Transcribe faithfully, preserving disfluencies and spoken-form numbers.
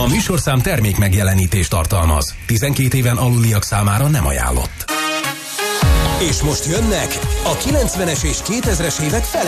A műsorszám termék megjelenítést tartalmaz. tizenkét éven aluliak számára nem ajánlott. És most jönnek a kilencvenes és kétezres évek fele